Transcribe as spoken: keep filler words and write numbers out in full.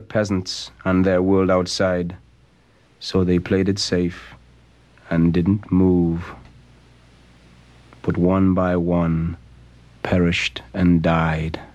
peasants and their world outside, so they played it safe and didn't move. But one by one perished and died.